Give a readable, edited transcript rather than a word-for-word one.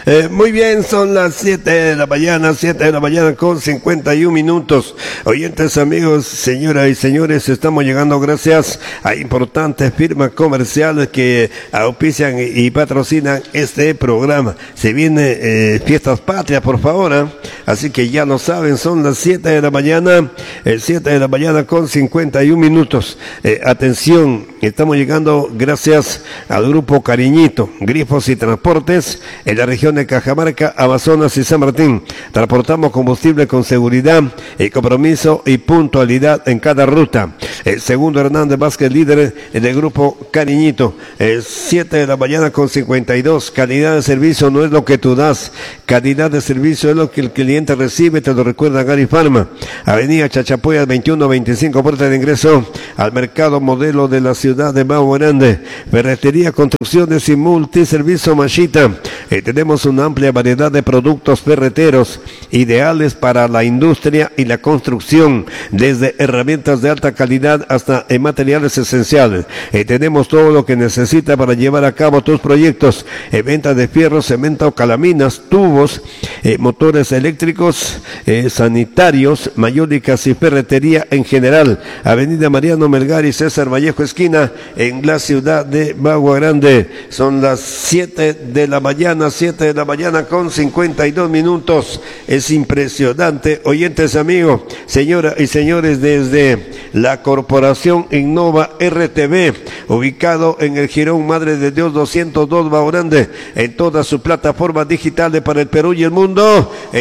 Muy bien, son las 7 de la mañana, 7 de la mañana con 51 minutos. Oyentes, amigos, señoras y señores, estamos llegando gracias a importantes firmas comerciales que auspician y patrocinan este programa. Se viene Fiestas Patrias, por favor, ¿eh? Así que ya lo saben, son las 7 de la mañana, 7 de la mañana con 51 minutos. Atención, estamos llegando gracias al Grupo Cariñito, Grifos y Transportes, en la región de Cajamarca, Amazonas y San Martín. Transportamos combustible con seguridad, compromiso y puntualidad en cada ruta. Segundo Hernández Vázquez, líder del Grupo Cariñito. 7 de la mañana con 52. Calidad de servicio no es lo que tú das, calidad de servicio es lo que el cliente recibe, te lo recuerda Gary Pharma. Avenida Chachapoyas 2125, puerta de ingreso al mercado modelo de la ciudad de Mago Grande. Ferretería, construcciones y multiservicio Machita. Tenemos una amplia variedad de productos ferreteros ideales para la industria y la construcción, desde herramientas de alta calidad hasta materiales esenciales. Tenemos todo lo que necesita para llevar a cabo tus proyectos. Venta de fierro, cemento, calaminas, tubos, motores eléctricos, sanitarios, mayólicas y ferretería en general. Avenida Mariano Melgar y César Vallejo esquina en la ciudad de Bagua Grande. Son las 7 de la mañana, 7 de la mañana con 52 minutos. Es impresionante, oyentes, amigos, señoras y señores, desde la Corporación Innova RTV, ubicado en el Jirón Madre de Dios 202 Bagua Grande, en todas sus plataformas digitales para el Perú y el mundo.